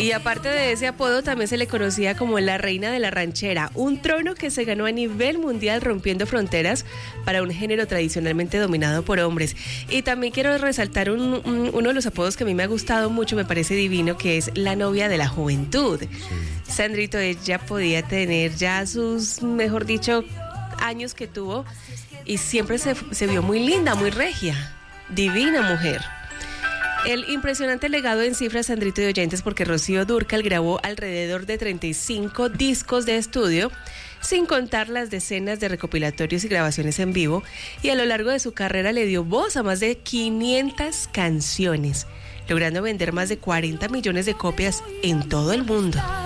Y aparte de ese apodo, también se le conocía como la reina de la ranchera, un trono que se ganó a nivel mundial rompiendo fronteras para un género tradicionalmente dominado por hombres. Y también quiero resaltar uno de los apodos que a mí me ha gustado mucho, me parece divino, que es la novia de la juventud. Sí. Sandrito, ella podía tener ya sus, mejor dicho, años que tuvo y siempre se vio muy linda, muy regia, divina mujer. El impresionante legado en cifras, Sandrito y oyentes, porque Rocío Dúrcal grabó alrededor de 35 discos de estudio, sin contar las decenas de recopilatorios y grabaciones en vivo, y a lo largo de su carrera le dio voz a más de 500 canciones, logrando vender más de 40 millones de copias en todo el mundo.